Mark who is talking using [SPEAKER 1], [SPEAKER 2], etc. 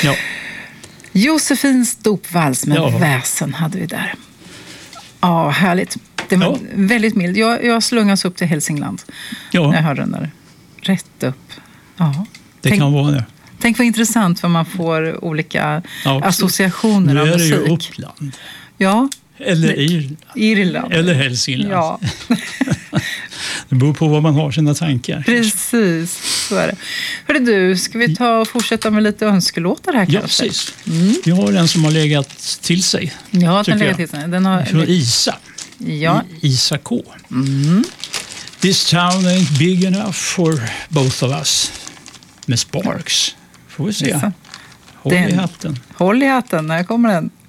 [SPEAKER 1] Ja.
[SPEAKER 2] Josefins dopvals med väsen hade vi där. Ja, härligt. Det var väldigt mild. Jag slungas upp till Hälsingland när jag hörde den där. Rätt upp. Ja.
[SPEAKER 1] Det kan vara det.
[SPEAKER 2] Tänk vad intressant vad man får olika associationer av musik.
[SPEAKER 1] Nu är det ju Uppland.
[SPEAKER 2] Ja.
[SPEAKER 1] Eller
[SPEAKER 2] Irland.
[SPEAKER 1] Eller Hälsingland.
[SPEAKER 2] Ja.
[SPEAKER 1] Det beror på vad man har sina tankar.
[SPEAKER 2] Precis, så är det. Hörru du, ska vi ta och fortsätta med lite önskelåtar här kanske?
[SPEAKER 1] Ja, precis. Vi har en som har legat till sig.
[SPEAKER 2] Ja, den legat till sig. Den har...
[SPEAKER 1] Från Isa.
[SPEAKER 2] Ja.
[SPEAKER 1] Isa K. This town ain't big enough for both of us. Med Sparks. Får vi se. Håll i hatten.
[SPEAKER 2] Håll i hatten, när kommer den?